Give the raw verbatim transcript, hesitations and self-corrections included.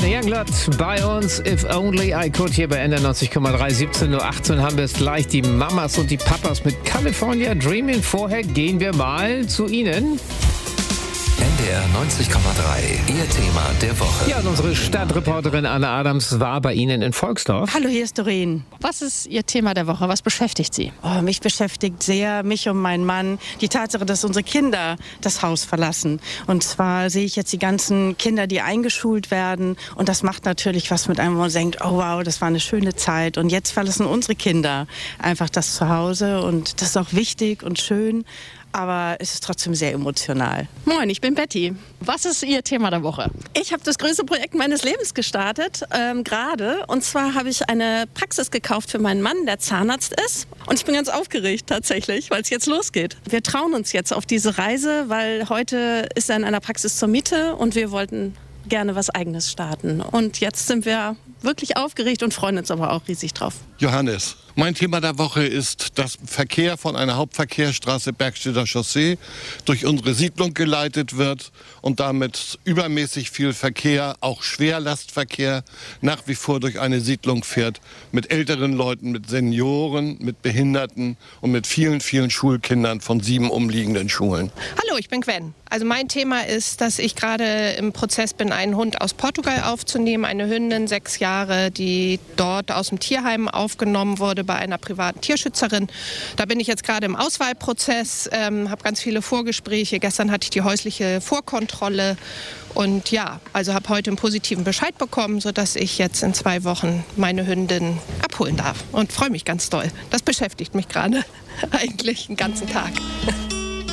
Anne Youngblood bei uns, If Only I Could, hier bei N R neunzig Komma drei, siebzehn Uhr achtzehn haben wir es gleich, die Mamas und die Papas mit California Dreaming. Vorher gehen wir mal zu Ihnen. N D R neunzig Komma drei, Ihr Thema der Woche. Ja, und unsere Stadtreporterin Anne Adams war bei Ihnen in Volksdorf. Hallo, hier ist Doreen. Was ist Ihr Thema der Woche? Was beschäftigt Sie? Oh, mich beschäftigt sehr, mich und meinen Mann, die Tatsache, dass unsere Kinder das Haus verlassen. Und zwar sehe ich jetzt die ganzen Kinder, die eingeschult werden. Und das macht natürlich was mit einem, wo man denkt, oh wow, das war eine schöne Zeit. Und jetzt verlassen unsere Kinder einfach das Zuhause. Und das ist auch wichtig und schön. Aber es ist trotzdem sehr emotional. Moin, ich bin Betty. Was ist Ihr Thema der Woche? Ich habe das größte Projekt meines Lebens gestartet, ähm, gerade. Und zwar habe ich eine Praxis gekauft für meinen Mann, der Zahnarzt ist. Und ich bin ganz aufgeregt tatsächlich, weil es jetzt losgeht. Wir trauen uns jetzt auf diese Reise, weil heute ist er in einer Praxis zur Miete und wir wollten gerne was Eigenes starten. Und jetzt sind wir wirklich aufgeregt und freuen uns aber auch riesig drauf. Johannes, mein Thema der Woche ist, dass Verkehr von einer Hauptverkehrsstraße Bergstedter Chaussee durch unsere Siedlung geleitet wird und damit übermäßig viel Verkehr, auch Schwerlastverkehr, nach wie vor durch eine Siedlung fährt mit älteren Leuten, mit Senioren, mit Behinderten und mit vielen, vielen Schulkindern von sieben umliegenden Schulen. Hallo, ich bin Gwen. Also mein Thema ist, dass ich gerade im Prozess bin, einen Hund aus Portugal aufzunehmen, eine Hündin, sechs Jahre, die dort aus dem Tierheim aufgenommen wurde bei einer privaten Tierschützerin. Da bin ich jetzt gerade im Auswahlprozess, ähm, habe ganz viele Vorgespräche. Gestern hatte ich die häusliche Vorkontrolle und ja, also habe heute einen positiven Bescheid bekommen, sodass ich jetzt in zwei Wochen meine Hündin abholen darf und freue mich ganz doll. Das beschäftigt mich gerade eigentlich den ganzen Tag.